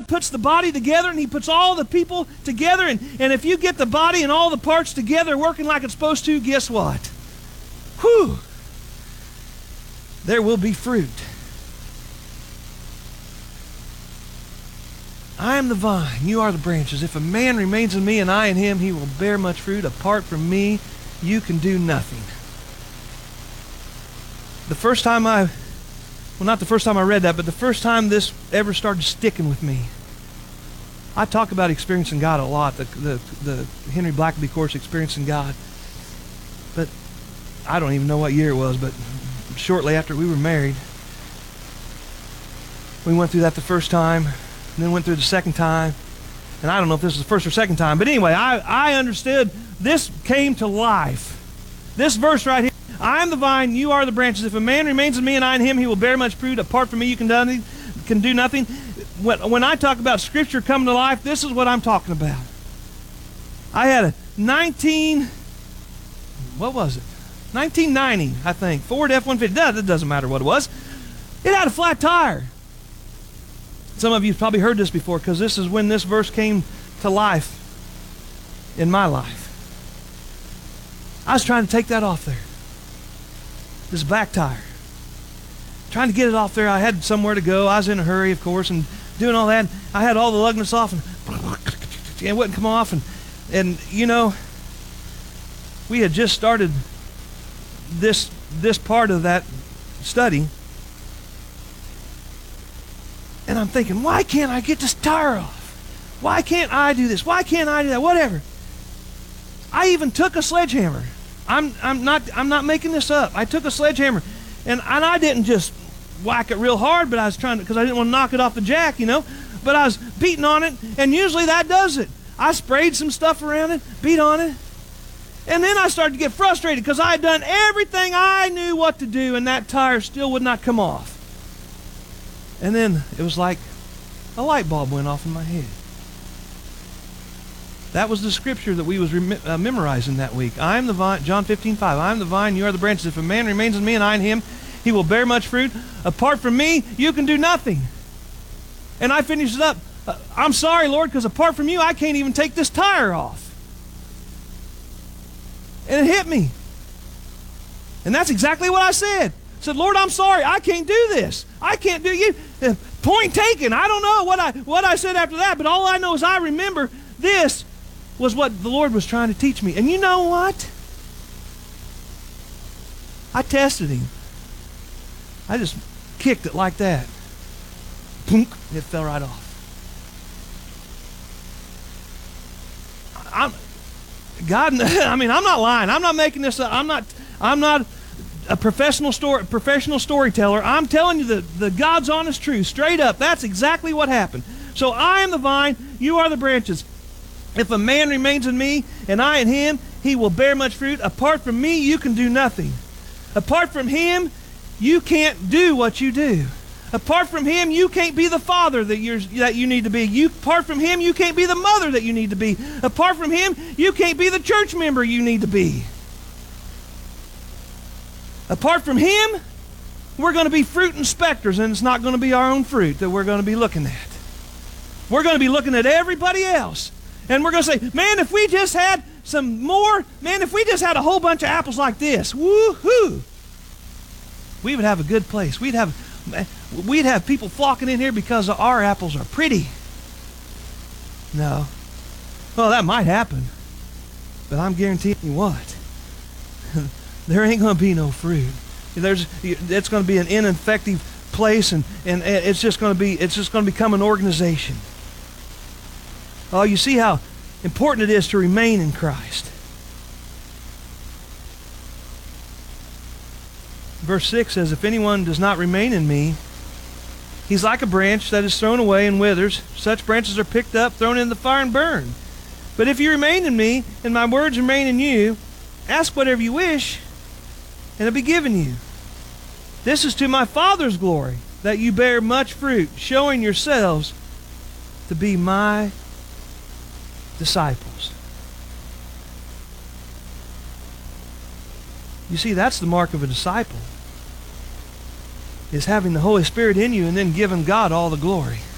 God puts the body together and He puts all the people together, and if you get the body and all the parts together working like it's supposed to, guess what? Whew! There will be fruit. I am the vine, you are the branches. If a man remains in me and I in him, he will bear much fruit. Apart from me, you can do nothing. The first time not the first time I read that, but the first time this ever started sticking with me. I talk about experiencing God a lot, the Henry Blackaby course, Experiencing God. But I don't even know what year it was, but shortly after we were married, we went through that the first time, and then went through the second time. And I don't know if this was the first or second time, but anyway, I understood. This came to life. This verse right here, I am the vine, you are the branches. If a man remains in me and I in him, he will bear much fruit. Apart from me, you can do nothing. When I talk about Scripture coming to life, this is what I'm talking about. I had a 1990, I think, Ford F-150. That doesn't matter what it was. It had a flat tire. Some of you have probably heard this before, because this is when this verse came to life in my life. I was trying to take that off there. This back tire. Trying to get it off there. I had somewhere to go. I was in a hurry, of course, and doing all that. I had all the lugness off, and it wouldn't come off. And you know, we had just started this part of that study. And I'm thinking, why can't I get this tire off? Why can't I do this? Why can't I do that? Whatever. I even took a sledgehammer. I'm not making this up. I took a sledgehammer, and I didn't just whack it real hard, but I was trying to, because I didn't want to knock it off the jack, you know. But I was beating on it, and usually that does it. I sprayed some stuff around it, beat on it, and then I started to get frustrated because I had done everything I knew what to do, and that tire still would not come off. And then it was like a light bulb went off in my head. That was the scripture that we was memorizing that week. I am the vine, John 15:5. I am the vine, you are the branches. If a man remains in me and I in him, he will bear much fruit. Apart from me, you can do nothing. And I finished it up. I'm sorry, Lord, because apart from you, I can't even take this tire off. And it hit me. And that's exactly what I said. I said, Lord, I'm sorry, I can't do this. I can't do you. Point taken. I don't know what I said after that, but all I know is I remember this was what the Lord was trying to teach me. And you know what? I tested him. I just kicked it like that. Punk, it fell right off. I'm not lying. I'm not making this up. I'm not a professional storyteller. I'm telling you the God's honest truth, straight up. That's exactly what happened. So I am the vine, you are the branches. If a man remains in me and I in him, he will bear much fruit. Apart from me, you can do nothing. Apart from him, you can't do what you do. Apart from him, you can't be the father that you need to be. Apart from him, you can't be the mother that you need to be. Apart from him, you can't be the church member you need to be. Apart from him, we're going to be fruit inspectors, and it's not going to be our own fruit that we're going to be looking at. We're going to be looking at everybody else. And we're going to say, man, if we just had some more, man, if we just had a whole bunch of apples like this, woo-hoo, we would have a good place. We'd have people flocking in here because our apples are pretty. No. Well, that might happen. But I'm guaranteeing you what? There ain't going to be no fruit. It's going to be an ineffective place, and it's just going to become an organization. Oh, you see how important it is to remain in Christ. Verse 6 says, if anyone does not remain in me, he's like a branch that is thrown away and withers. Such branches are picked up, thrown in the fire, and burned. But if you remain in me, and my words remain in you, ask whatever you wish, and it'll be given you. This is to my Father's glory, that you bear much fruit, showing yourselves to be my disciples. You see, that's the mark of a disciple, is having the Holy Spirit in you and then giving God all the glory.